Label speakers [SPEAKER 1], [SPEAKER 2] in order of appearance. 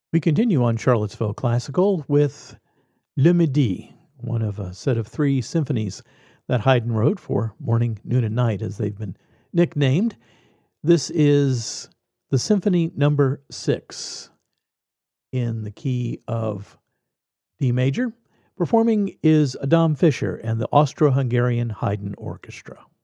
[SPEAKER 1] We continue on Charlottesville Classical with Le Midi, one of a set of three symphonies that Haydn wrote for morning, noon, and night, as they've been nicknamed. This is the Symphony Number 6 in the key of D major. Performing is Adam Fischer and the Austro-Hungarian Haydn Orchestra.